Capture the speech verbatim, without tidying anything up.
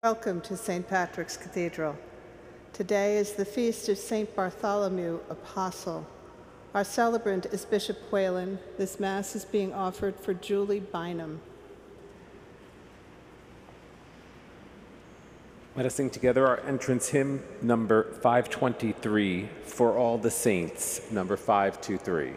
Welcome to Saint Patrick's Cathedral. Today is the feast of Saint Bartholomew Apostle. Our celebrant is Bishop Whalen. This Mass is being offered for Julie Bynum. Let us sing together our entrance hymn, number five twenty-three, For All the Saints, number five two three.